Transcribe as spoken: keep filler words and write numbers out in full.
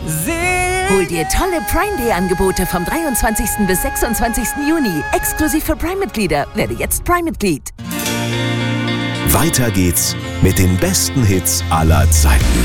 Hol dir tolle Prime Day Angebote vom dreiundzwanzigsten bis sechsundzwanzigsten Juni. Exklusiv für Prime-Mitglieder. Werde jetzt Prime-Mitglied. Weiter geht's mit den besten Hits aller Zeiten.